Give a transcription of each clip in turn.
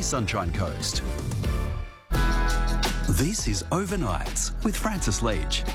Sunshine Coast. This is Overnights with Francis Leach.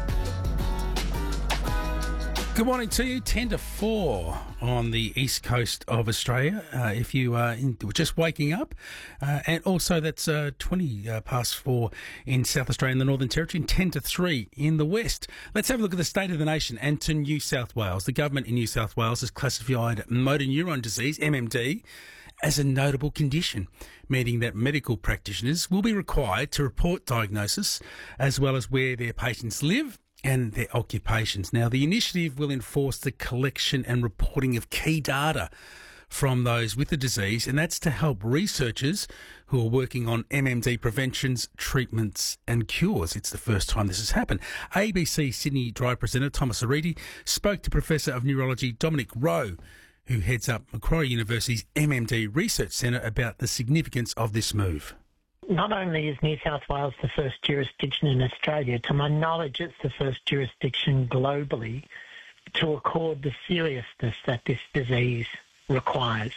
Good morning to you. 10 to 4 on the east coast of Australia, if you are just waking up. And also that's 20 past 4 in South Australia and the Northern Territory, and 10 to 3 in the west. Let's have a look at the state of the nation and to New South Wales. The government in New South Wales has classified motor neuron disease, MND, as a notable condition, meaning that medical practitioners will be required to report diagnosis as well as where their patients live and their occupations. Now, the initiative will enforce the collection and reporting of key data from those with the disease, and that's to help researchers who are working on MND preventions, treatments and cures. It's the first time this has happened. ABC Sydney Drive presenter Thomas Aridi spoke to Professor of Neurology Dominic Rowe, who heads up Macquarie University's MND Research Centre, about the significance of this move. Not only is New South Wales the first jurisdiction in Australia, to my knowledge it's the first jurisdiction globally to accord the seriousness that this disease requires.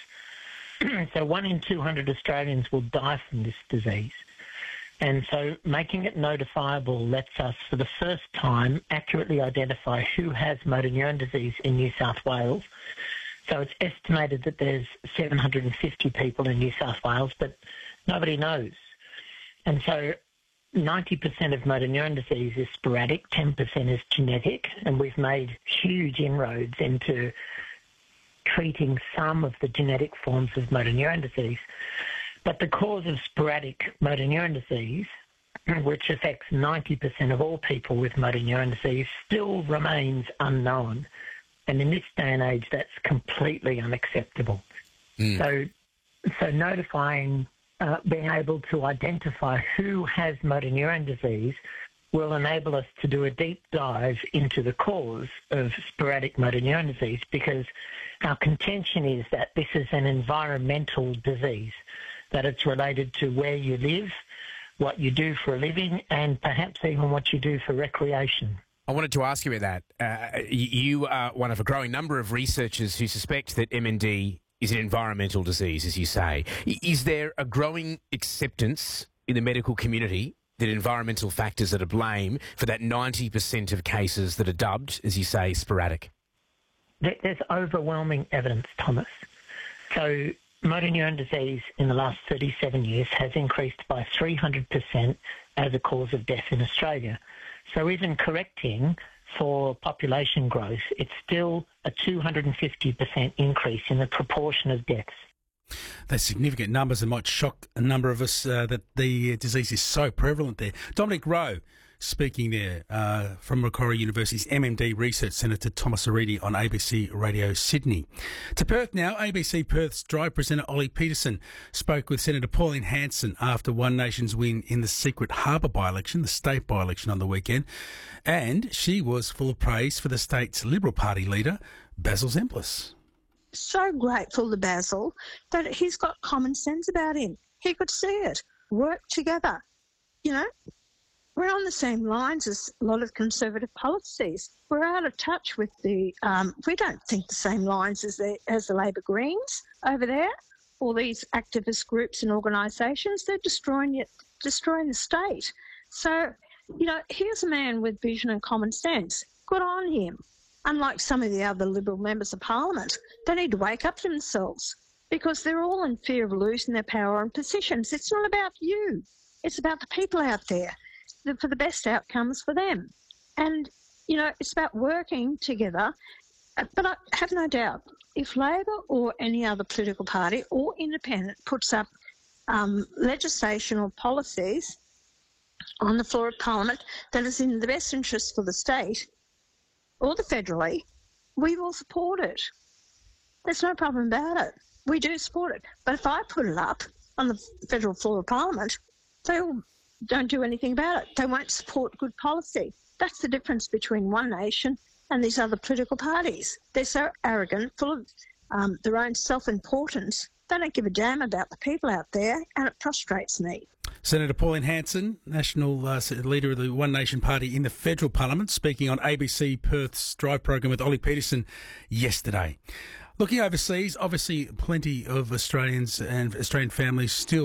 So 1 in 200 Australians will die from this disease. And so making it notifiable lets us, for the first time, accurately identify who has motor neuron disease in New South Wales. So it's estimated that there's 750 people in New South Wales, but nobody knows. And so 90% of motor neuron disease is sporadic, 10% is genetic, and we've made huge inroads into treating some of the genetic forms of motor neuron disease. But the cause of sporadic motor neuron disease, which affects 90% of all people with motor neuron disease, still remains unknown. And in this day and age, that's completely unacceptable. So notifying, being able to identify who has motor neuron disease will enable us to do a deep dive into the cause of sporadic motor neuron disease, because our contention is that this is an environmental disease, that it's related to where you live, what you do for a living, and perhaps even what you do for recreation. I wanted to ask you about that. You are one of a growing number of researchers who suspect that MND is an environmental disease, as you say. Is there a growing acceptance in the medical community that environmental factors are to blame for that 90% of cases that are dubbed, as you say, sporadic? There's overwhelming evidence, Thomas. So motor neuron disease in the last 37 years has increased by 300% as a cause of death in Australia. So even correcting for population growth, it's still a 250% increase in the proportion of deaths. That's significant numbers and might shock a number of us that the disease is so prevalent there. Dominic Rowe speaking there from Macquarie University's MND Research Centre to Thomas Aridi on ABC Radio Sydney. To Perth now, ABC Perth's Drive presenter Ollie Peterson spoke with Senator Pauline Hanson after One Nation's win in the Secret Harbour by-election, the state by-election on the weekend, and she was full of praise for the state's Liberal Party leader, Basil Zempilas. So grateful to Basil that he's got common sense about him. He could see it. Work together. You know, we're on the same lines as a lot of Conservative policies. We're out of touch with we don't think the same lines as the Labor Greens over there. All these activist groups and organisations, they're destroying the state. So, you know, here's a man with vision and common sense. Good on him. Unlike some of the other Liberal members of Parliament, they need to wake up to themselves because they're all in fear of losing their power and positions. It's not about you. It's about the people out there for the best outcomes for them. And, you know, it's about working together. But I have no doubt, if Labor or any other political party or independent puts up legislation or policies on the floor of Parliament that is in the best interest for the state or the federally, we will support it. There's no problem about it. We do support it. But if I put it up on the federal floor of Parliament, they all don't do anything about it. They won't support good policy. That's the difference between One Nation and these other political parties. They're so arrogant, full of their own self-importance. They don't give a damn about the people out there, and it frustrates me. Senator Pauline Hanson, national leader of the One Nation Party in the federal parliament, speaking on ABC Perth's Drive program with Ollie Peterson yesterday. Looking overseas, obviously plenty of Australians and Australian families still